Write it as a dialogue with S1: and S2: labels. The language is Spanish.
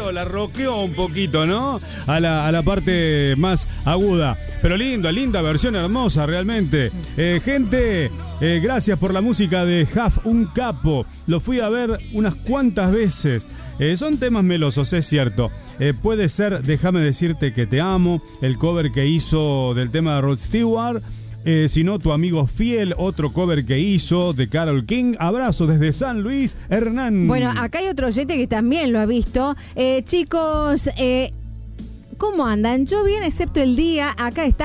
S1: la rockeó un poquito, ¿no? A la parte más aguda. Pero linda versión, hermosa realmente. Gente, gracias por la música de Huff, un capo. Lo fui a ver unas cuantas veces. Son temas melosos, es cierto. Puede ser Déjame decirte que te amo, el cover que hizo del tema de Rod Stewart. Si no, Tu amigo fiel, otro cover que hizo de Carole King. Abrazo desde San Luis, Hernán.
S2: Bueno, acá hay otro oyente que también lo ha visto. Chicos, ¿cómo andan? Yo bien, excepto el día. Acá está